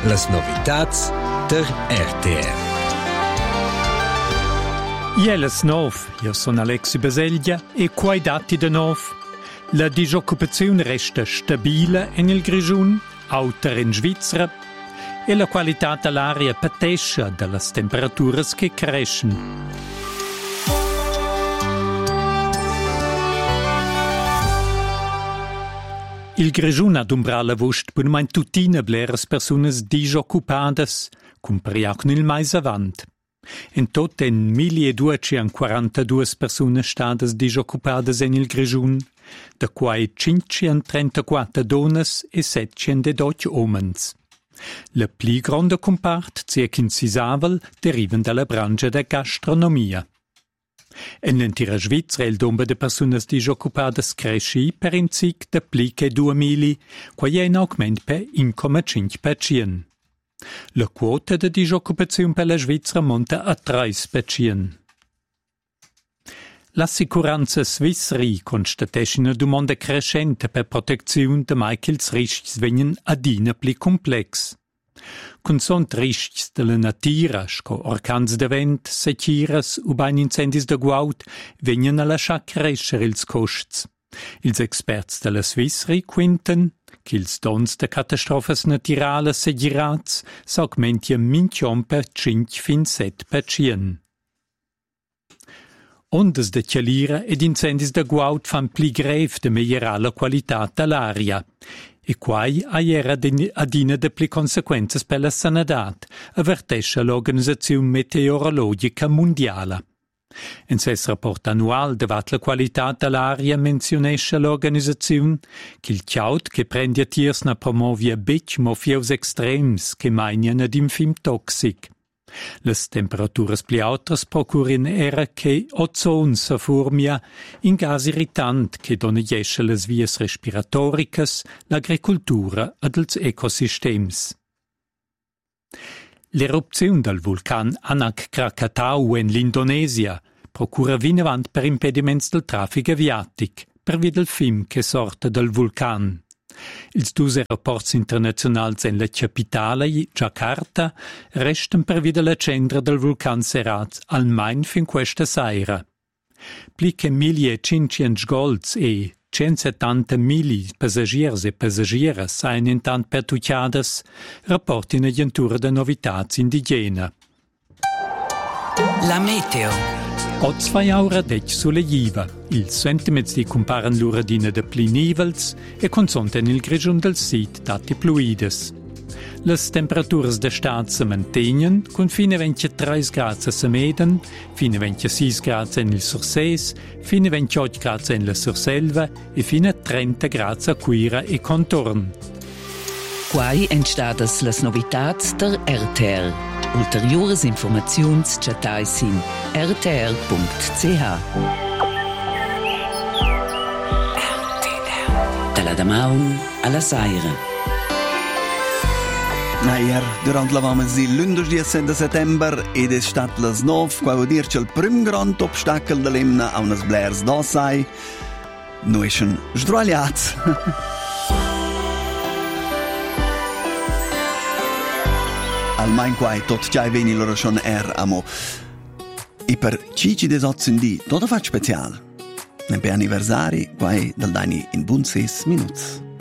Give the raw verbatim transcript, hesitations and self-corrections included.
las novitats der R T R. Ielas nov, io sono Alexi Baseglia e quai dati de nov. La disoccupazione resta stabile nel Grigiun, auter in Svizzera, e la qualità dell'aria patesce dalle temperature che crescono. Il Grigiun ha d'umbrar la vost per un tutina bleras personas disoccupadas, compriac nel mais avant. In tot en milleduecentoquarantadue personas stadas disoccupadas en il Grigiun, da quai cinquecentotrentaquattro donas e settecentododici omens. La pli gronda compart, circa insisavel, derivan dalla branca da gastronomia. En l'entira Svizzera il nombre de personas disoccupadas cresci per in cic da pli che due mili, quai è in augment per uno virgola cinque per cento. La quota de disoccupazione per la Svizzera monta a tre per cento. L'assicuranza Swissri constatesce una domanda crescente per protezione de mai che ils rischi vengono adina pli complex. Con son rischi della natura, sco orcans de vent, sechiras u bain incendis de guaut, vengono a lasciar crescere ils costs. Ils experts della Swissri quinten che ils dons de catastrofes naturales segirats s'augmentia minchon per cinque fin set per cient. Ondas de chialira ed incendis de guaut fan pli grev de migliorare la qualità dell'aria. E quai aiera adina de pli consequences per la sanadat, avvertesce l'Organizzazione Meteorologica Mondiala. In ses rapport annual davat la qualità dell'aria menzionesce l'organizzazione che il chiaut che prende a tiers na promovia bec mo fieus extrems che mainian ad infim toxic. Las temperaturas pli autras procurin era che ozon sa formia in gas irritant che dona jesce las vias respiratoricas, l'agricultura ed els ecosistems. L'eruzione del vulcan Anak Krakatau in l'Indonesia procura vinavant per impediments del traffico aviatic, per via del film che sorta del vulcan. Ils dus aeroports internazionals en la capitale, Jakarta, restan per via della cendra del vulcan serats almain fin questa saira. Pli che millecinquecento golds e centosettanta mili passagiers e passagieras sain intant pertucciadas, rapporti in agentura de novitats indigena. La meteo. O zwei aura dec sulle jiva. Il sentiments di comparan l'uradina de pli nivels e consonten il grigiun del sit dati pluides. Las temperaturas de stat se mantenien, con fine ventitré gradi a Sameden, fine ventisei gradi in il Sursees, fine ventotto gradi in la Surselva e fine trenta gradi a Quira e Contorn. Quai entstadas las novitats der R T R. Ulteriores informaziuns chatais in r t r punct c h. R T R. Dalla Damaun alla Saira. Naier, durant la vamasi lunedì dieci settembre ed è stat las nov, qua vuol dire che il prim grand obstacle dell'emna a unas blers d'ossai, noi son sdrogliats. Almain quai tot già veni loro schon er amo. E per cici des otzendi, tot fac special. Ne per anniversari, quai dal dani in bun ses minuts.